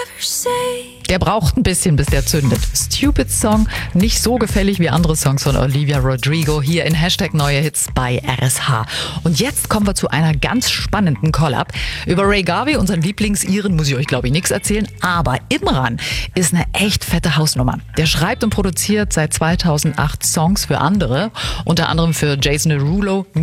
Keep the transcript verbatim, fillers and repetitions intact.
Der braucht ein bisschen, bis der zündet. Stupid Song, nicht so gefällig wie andere Songs von Olivia Rodrigo, hier in Hashtag Neue Hits bei R S H. Und jetzt kommen wir zu einer ganz spannenden Collab. Über Ray Garvey, unseren Lieblings-Iren, muss ich euch, glaube ich, nichts erzählen. Aber Imran ist eine echt fette Hausnummer. Der schreibt und produziert seit zweitausendacht Songs für andere, unter anderem für Jason Derulo,